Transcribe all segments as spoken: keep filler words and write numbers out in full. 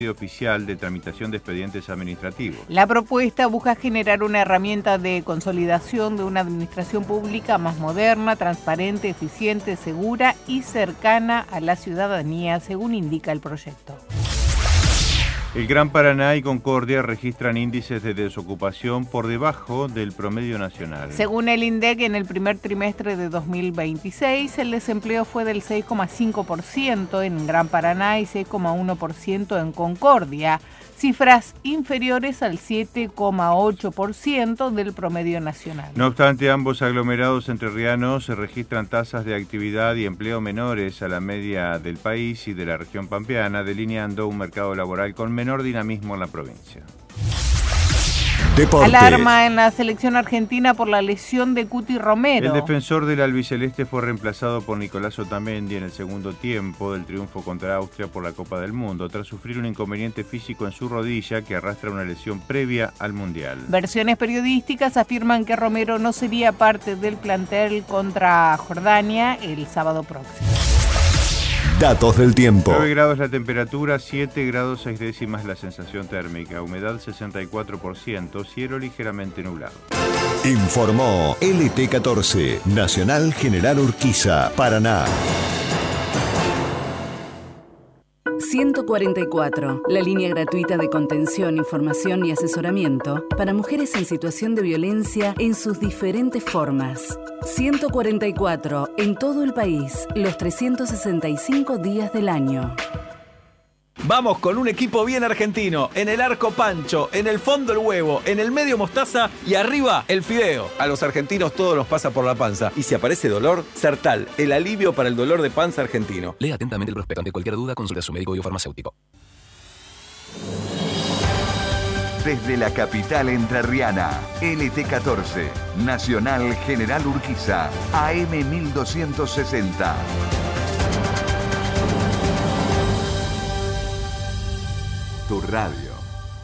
oficial de tramitación de expedientes administrativos. La propuesta busca generar una herramienta de consolidación de una administración pública más moderna, transparente, eficiente, segura y cercana a la ciudadanía, según indica el proyecto. El Gran Paraná y Concordia registran índices de desocupación por debajo del promedio nacional. Según el INDEC, en el primer trimestre de dos mil veintiséis, el desempleo fue del seis coma cinco por ciento en Gran Paraná y seis coma uno por ciento en Concordia, cifras inferiores al siete coma ocho por ciento del promedio nacional. No obstante, ambos aglomerados entrerrianos registran tasas de actividad y empleo menores a la media del país y de la región pampeana, delineando un mercado laboral con menor dinamismo en la provincia. Deportes. Alarma en la selección argentina por la lesión de Cuti Romero. El defensor del albiceleste fue reemplazado por Nicolás Otamendi en el segundo tiempo del triunfo contra Austria por la Copa del Mundo, tras sufrir un inconveniente físico en su rodilla que arrastra una lesión previa al Mundial. Versiones periodísticas afirman que Romero no sería parte del plantel contra Jordania el sábado próximo. Datos del tiempo. nueve grados la temperatura, siete grados seis décimas la sensación térmica, humedad sesenta y cuatro por ciento, cielo ligeramente nublado. Informó L T catorce, Nacional General Urquiza, Paraná. ciento cuarenta y cuatro, la línea gratuita de contención, información y asesoramiento para mujeres en situación de violencia en sus diferentes formas. ciento cuarenta y cuatro, en todo el país, los trescientos sesenta y cinco días del año. Vamos con un equipo bien argentino. En el arco Pancho, en el fondo el huevo, en el medio mostaza y arriba el fideo. A los argentinos todo nos pasa por la panza. Y si aparece dolor, Sertal, el alivio para el dolor de panza argentino. Lea atentamente el prospecto. Ante cualquier duda, consulte a su médico y o farmacéutico. Desde la capital entrerriana, L T catorce, Nacional General Urquiza, A M mil doscientos sesenta. Tu radio.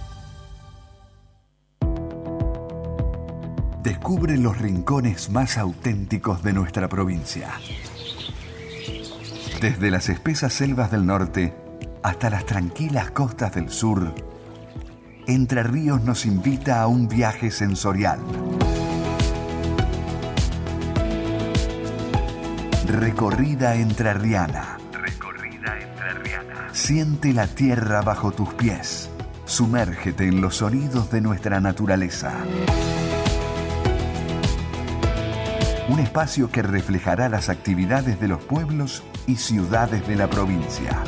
Descubre los rincones más auténticos de nuestra provincia. Desde las espesas selvas del norte hasta las tranquilas costas del sur, Entre Ríos nos invita a un viaje sensorial. Recorrida entrerriana. Recorrida entrerriana. Siente la tierra bajo tus pies. Sumérgete en los sonidos de nuestra naturaleza. Un espacio que reflejará las actividades de los pueblos y ciudades de la provincia.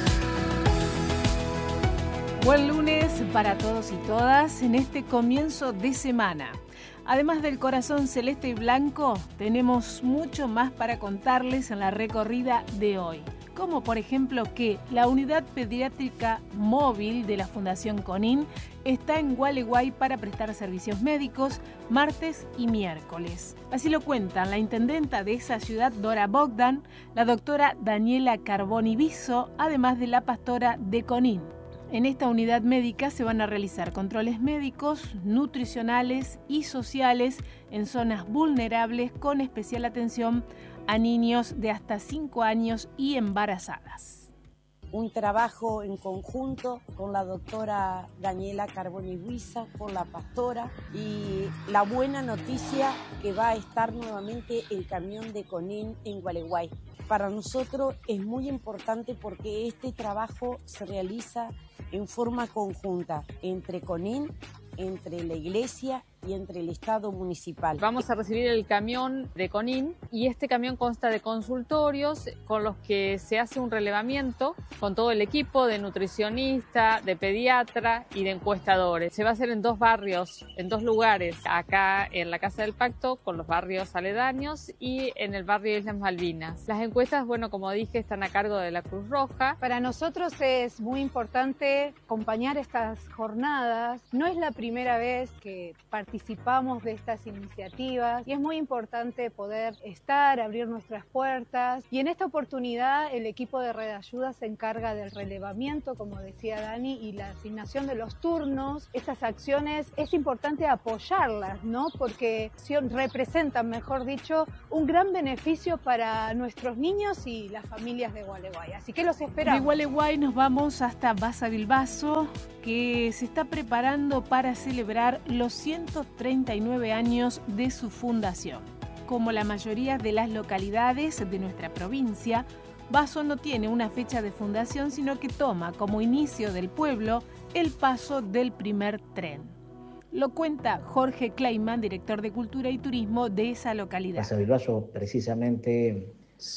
Buen lunes para todos y todas en este comienzo de semana. Además del corazón celeste y blanco, tenemos mucho más para contarles en la recorrida de hoy. Como por ejemplo que la unidad pediátrica móvil de la Fundación Conin está en Gualeguay para prestar servicios médicos martes y miércoles. Así lo cuentan la intendenta de esa ciudad, Dora Bogdan, la doctora Daniela Carboni Viso, además de la pastora de Conin. En esta unidad médica se van a realizar controles médicos, nutricionales y sociales en zonas vulnerables con especial atención a niños de hasta cinco años y embarazadas. Un trabajo en conjunto con la doctora Daniela Carboni Viso, con la pastora, y la buena noticia que va a estar nuevamente el camión de Conin en Gualeguay. Para nosotros es muy importante porque este trabajo se realiza en forma conjunta entre Conin, entre la iglesia y entre el Estado municipal. Vamos a recibir el camión de Conin y este camión consta de consultorios con los que se hace un relevamiento con todo el equipo de nutricionista, de pediatra y de encuestadores. Se va a hacer en dos barrios, en dos lugares, acá en la Casa del Pacto con los barrios aledaños y en el barrio Islas Malvinas. Las encuestas, bueno, como dije, están a cargo de la Cruz Roja. Para nosotros es muy importante acompañar estas jornadas. No es la primera vez que participamos participamos de estas iniciativas y es muy importante poder estar, abrir nuestras puertas, y en esta oportunidad el equipo de Red Ayuda se encarga del relevamiento, como decía Dani, y la asignación de los turnos. Estas acciones es importante apoyarlas, ¿no? Porque representan, mejor dicho, un gran beneficio para nuestros niños y las familias de Gualeguay. Así que los esperamos. De Gualeguay nos vamos hasta Basavilbaso, que se está preparando para celebrar los ciento treinta y nueve años de su fundación. Como la mayoría de las localidades de nuestra provincia, Baso no tiene una fecha de fundación, sino que toma como inicio del pueblo el paso del primer tren. Lo cuenta Jorge Kleiman, director de Cultura y Turismo de esa localidad. Basavilbaso precisamente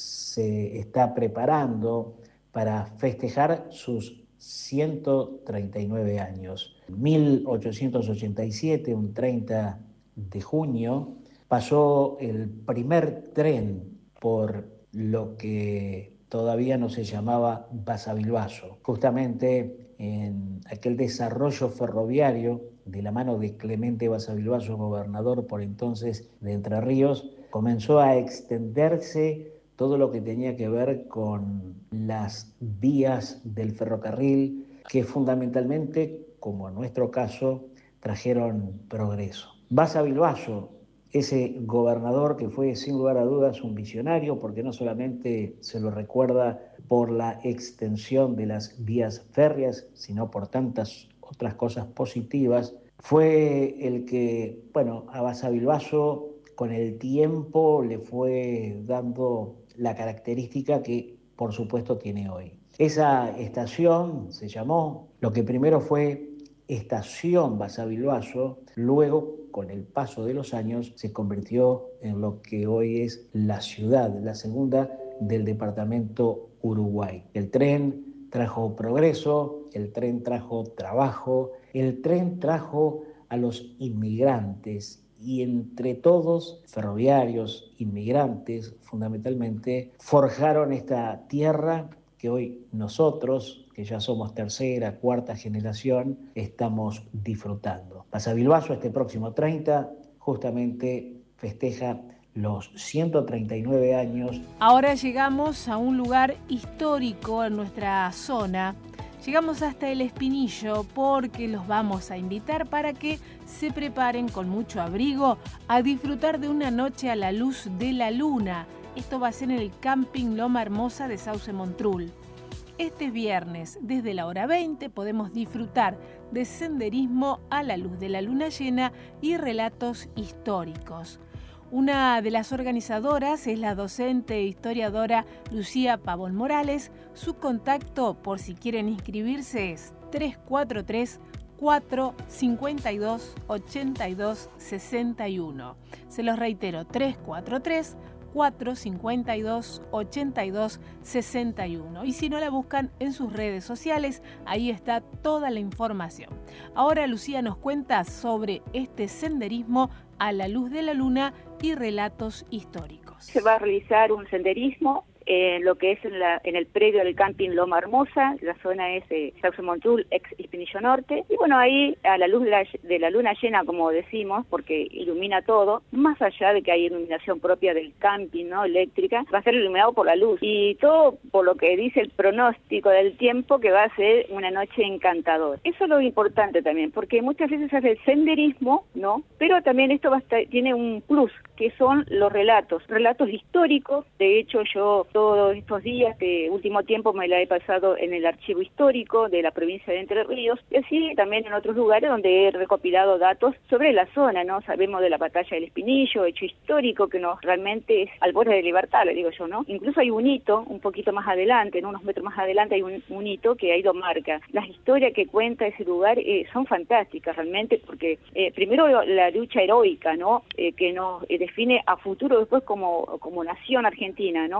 se está preparando para festejar sus ciento treinta y nueve años. En mil ochocientos ochenta y siete, un treinta de junio, pasó el primer tren por lo que todavía no se llamaba Basavilbaso, justamente en aquel desarrollo ferroviario de la mano de Clemente Basavilbaso, gobernador por entonces de Entre Ríos, comenzó a extenderse todo lo que tenía que ver con las vías del ferrocarril, que fundamentalmente, como en nuestro caso, trajeron progreso. Basavilbaso, ese gobernador que fue sin lugar a dudas un visionario, porque no solamente se lo recuerda por la extensión de las vías férreas, sino por tantas otras cosas positivas, fue el que, bueno, a Basavilbaso con el tiempo le fue dando la característica que por supuesto tiene hoy. Esa estación se llamó, lo que primero fue Estación Basavilbaso, luego con el paso de los años se convirtió en lo que hoy es la ciudad, la segunda del departamento Uruguay. El tren trajo progreso, el tren trajo trabajo, el tren trajo a los inmigrantes, y entre todos, ferroviarios, inmigrantes, fundamentalmente, forjaron esta tierra que hoy nosotros, que ya somos tercera, cuarta generación, estamos disfrutando. Basavilbaso este próximo treinta justamente festeja los ciento treinta y nueve años. Ahora llegamos a un lugar histórico en nuestra zona. Llegamos hasta El Espinillo porque los vamos a invitar para que se preparen con mucho abrigo a disfrutar de una noche a la luz de la luna. Esto va a ser en el Camping Loma Hermosa de Sauce Montrul. Este viernes, desde la hora veinte, podemos disfrutar de senderismo a la luz de la luna llena y relatos históricos. Una de las organizadoras es la docente e historiadora Lucía Pavón Morales. Su contacto, por si quieren inscribirse, es tres cuatro tres, cuatro cinco dos, ocho dos seis uno. Se los reitero, tres cuatro tres, cuatro cinco dos, ocho dos seis uno. Y si no, la buscan en sus redes sociales, ahí está toda la información. Ahora Lucía nos cuenta sobre este senderismo a la luz de la luna y relatos históricos. Se va a realizar un senderismo en lo que es en, la, en el predio del Camping Loma Hermosa, la zona es eh, Sauce Montrul, ex Espinillo Norte, y bueno, ahí a la luz de la, de la luna llena, como decimos, porque ilumina todo, más allá de que hay iluminación propia del camping, ¿no?, eléctrica, va a ser iluminado por la luz, y todo por lo que dice el pronóstico del tiempo, que va a ser una noche encantadora. Eso es lo importante también, porque muchas veces se hace el senderismo, ¿no?, pero también esto va a estar, tiene un plus, que son los relatos, relatos históricos. De hecho, yo todos estos días, de último tiempo, me la he pasado en el archivo histórico de la provincia de Entre Ríos, y así también en otros lugares donde he recopilado datos sobre la zona, ¿no? Sabemos de la batalla del Espinillo, hecho histórico que nos realmente es al borde de libertad, le digo yo, ¿no? Incluso hay un hito, un poquito más adelante, en unos metros más adelante hay un, un hito que ahí lo marca. Las historias que cuenta ese lugar eh, son fantásticas realmente, porque eh, primero la lucha heroica, ¿no?, eh, que nos eh, define a futuro después como, como nación argentina, ¿no? Y también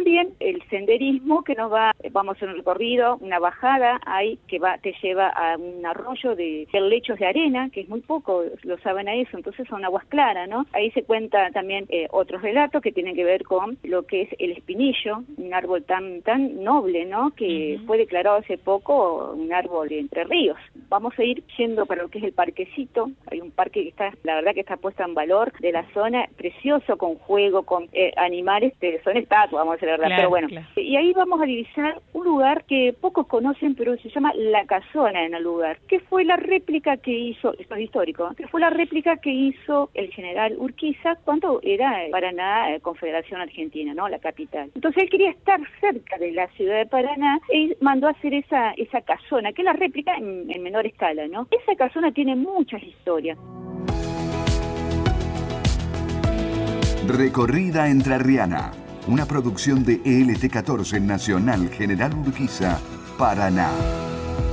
también el senderismo que nos va, vamos a un recorrido, una bajada ahí que va, te lleva a un arroyo de, de lechos de arena, que es muy poco, lo saben a eso, entonces son aguas claras, ¿no? Ahí se cuenta también eh, otros relatos que tienen que ver con lo que es el espinillo, un árbol tan tan noble, ¿no? Que uh-huh. fue declarado hace poco un árbol de Entre Ríos. Vamos a ir yendo para lo que es el parquecito. Hay un parque que está, la verdad que está puesto en valor de la zona, precioso, con juego, con eh, animales, que son estatuas, vamos a decir la verdad, claro, pero bueno. Claro. Y ahí vamos a divisar un lugar que pocos conocen, pero se llama La Casona en el lugar, que fue la réplica que hizo, esto es histórico, que fue la réplica que hizo el general Urquiza cuando era Paraná, Confederación Argentina, ¿no? La capital. Entonces él quería estar cerca de la ciudad de Paraná y mandó a hacer esa, esa casona, que es la réplica en, en menor escala, ¿no? Esa casona tiene muchas historias. Recorrida Entrerriana, una producción de E L T catorce Nacional General Urquiza, Paraná.